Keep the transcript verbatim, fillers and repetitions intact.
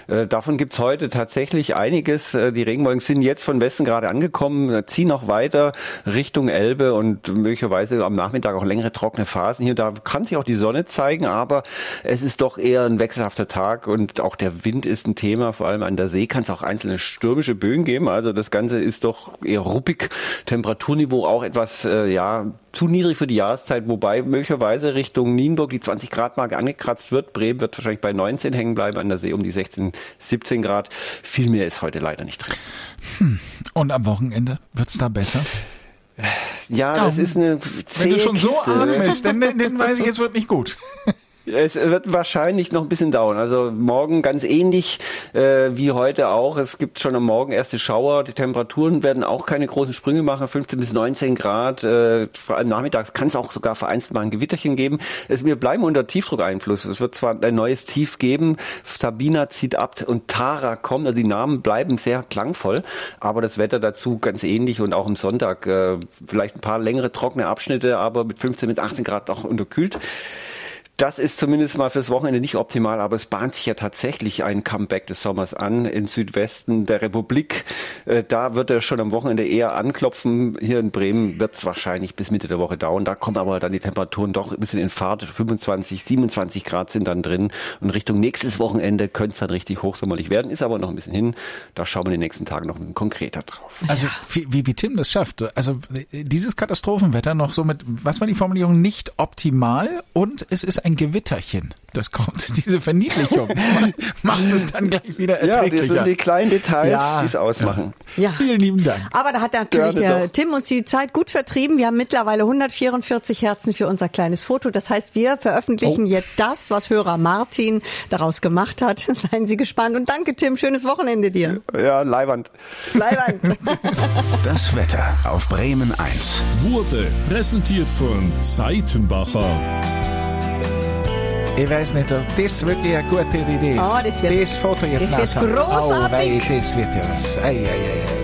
Äh, davon gibt's heute tatsächlich einiges. Äh, die Regenwolken sind jetzt von Westen gerade angekommen, ziehen noch weiter Richtung Elbe und möglicherweise am Nachmittag auch längere trockene Phasen. Hier da kann sich auch die Sonne zeigen, aber es ist doch eher ein wechselhafter Tag und auch der Wind ist ein Thema. Vor allem an der See kann es auch einzelne stürmische Böen geben. Also das Ganze ist doch eher ruppig. Temperaturniveau auch etwas, äh, ja, zu niedrig für die Jahreszeit, wobei möglicherweise Richtung Nienburg die zwanzig Grad Marke angekratzt wird. Bremen wird wahrscheinlich bei neunzehn hängen bleiben, an der See um die sechzehn, siebzehn Grad. Viel mehr ist heute leider nicht drin. Hm. Und am Wochenende wird's da besser? Ja, das oh. ist eine zähe Wenn du schon Kiste. so atmest, dann, dann weiß ich, es wird nicht gut. Es wird wahrscheinlich noch ein bisschen dauern. Also morgen ganz ähnlich äh, wie heute auch. Es gibt schon am Morgen erste Schauer. Die Temperaturen werden auch keine großen Sprünge machen. fünfzehn bis neunzehn Grad. Äh, vor allem nachmittags kann es auch sogar vereinzelt mal ein Gewitterchen geben. Es, wir bleiben unter Tiefdruckeinfluss. Es wird zwar ein neues Tief geben. Sabina zieht ab und Tara kommt. Also die Namen bleiben sehr klangvoll. Aber das Wetter dazu ganz ähnlich und auch am Sonntag äh, vielleicht ein paar längere trockene Abschnitte, aber mit fünfzehn bis achtzehn Grad auch unterkühlt. Das ist zumindest mal fürs Wochenende nicht optimal, aber es bahnt sich ja tatsächlich ein Comeback des Sommers an im Südwesten der Republik. Äh, da wird er schon am Wochenende eher anklopfen. Hier in Bremen wird es wahrscheinlich bis Mitte der Woche dauern. Da kommen aber dann die Temperaturen doch ein bisschen in Fahrt. fünfundzwanzig, siebenundzwanzig Grad sind dann drin. Und Richtung nächstes Wochenende könnte es dann richtig hochsommerlich werden. Ist aber noch ein bisschen hin. Da schauen wir in den nächsten Tagen noch konkreter drauf. Also wie, wie, wie Tim das schafft. Also dieses Katastrophenwetter noch so mit, was war die Formulierung, nicht optimal und es ist ein Gewitterchen. Das kommt, diese Verniedlichung macht es dann gleich wieder erträglicher. Ja, das sind die kleinen Details, ja, die es ausmachen. Ja. Vielen lieben Dank. Aber da hat natürlich Gerne der doch. Tim uns die Zeit gut vertrieben. Wir haben mittlerweile hundertvierundvierzig Herzen für unser kleines Foto. Das heißt, wir veröffentlichen oh. jetzt das, was Hörer Martin daraus gemacht hat. Seien Sie gespannt. Und danke, Tim. Schönes Wochenende dir. Ja, Leiwand. Leiwand. Das Wetter auf Bremen eins. Wurde präsentiert von Seitenbacher. Ich weiß nicht, ob das wirklich eine gute Idee ist. Oh, das wird, das Foto jetzt das wird nachschauen. großartig. Oh, wei, das wird ja was. Ei, ei, ei, ei.